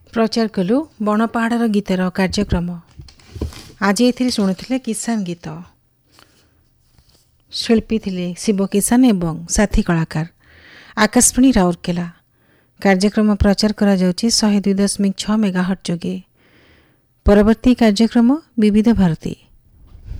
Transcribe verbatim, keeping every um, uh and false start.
प्रचार कलु बनपहाड़ गीतर कार्यक्रम। आज ए शुणुले किसान गीत। शिल्पी थिले शिव किसान एवं साथी कलाकार। आकाशवाणी राउरकेला। कार्यक्रम प्रचार करा जाउछि शहे दुई दशमिक छ मेगाहर्ट्ज जोगे। परवर्ती कार्यक्रम विविध भारती।